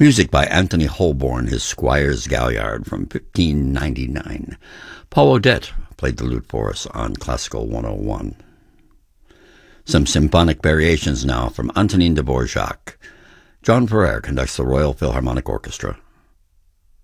Music by Anthony Holborn, his Squire's Galliard from 1599. Paul Odette played the lute for us on Classical 101. Some symphonic variations now from Antonin Dvorak. John Ferrer conducts the Royal Philharmonic Orchestra.